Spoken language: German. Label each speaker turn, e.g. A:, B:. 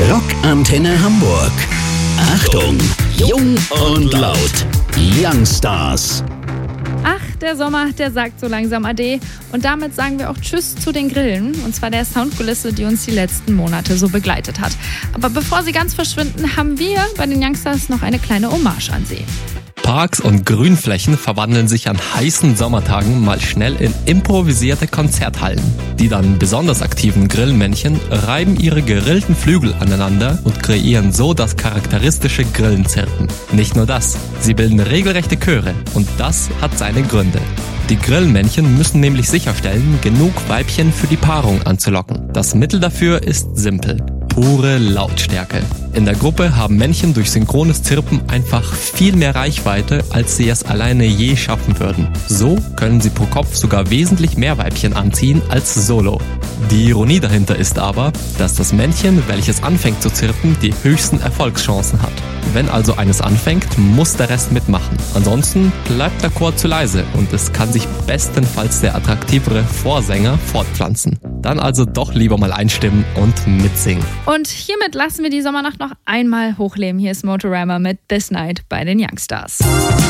A: Rockantenne Hamburg. Achtung, jung und laut. Youngstars.
B: Ach, der Sommer, der sagt so langsam Ade. Und damit sagen wir auch Tschüss zu den Grillen. Und zwar der Soundkulisse, die uns die letzten Monate so begleitet hat. Aber bevor sie ganz verschwinden, haben wir bei den Youngstars noch eine kleine Hommage an sie.
C: Parks und Grünflächen verwandeln sich an heißen Sommertagen mal schnell in improvisierte Konzerthallen. Die dann besonders aktiven Grillmännchen reiben ihre gerillten Flügel aneinander und kreieren so das charakteristische Grillenzirpen. Nicht nur das, sie bilden regelrechte Chöre und das hat seine Gründe. Die Grillmännchen müssen nämlich sicherstellen, genug Weibchen für die Paarung anzulocken. Das Mittel dafür ist simpel: pure Lautstärke. In der Gruppe haben Männchen durch synchrones Zirpen einfach viel mehr Reichweite, als sie es alleine je schaffen würden. So können sie pro Kopf sogar wesentlich mehr Weibchen anziehen als solo. Die Ironie dahinter ist aber, dass das Männchen, welches anfängt zu zirpen, die höchsten Erfolgschancen hat. Wenn also eines anfängt, muss der Rest mitmachen. Ansonsten bleibt der Chor zu leise und es kann sich bestenfalls der attraktivere Vorsänger fortpflanzen. Dann also doch lieber mal einstimmen und mitsingen.
B: Und hiermit lassen wir die Sommernacht noch einmal hochleben. Hier ist Motorama mit This Night bei den Youngstars.